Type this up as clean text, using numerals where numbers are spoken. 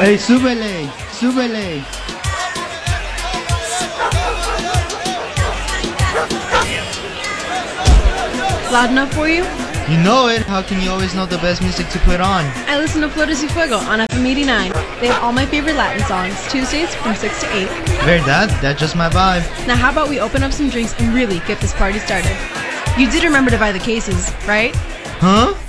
Hey, súbele, súbele. Loud enough for you? You know it. How can you always know the best music to put on? I listen to Flores y Fuego on FM 89. They have all my favorite Latin songs, Tuesdays from 6 to 8. Verdad, that's just my vibe. Now how about we open up some drinks and really get this party started? You did remember to buy the cases, right? Huh?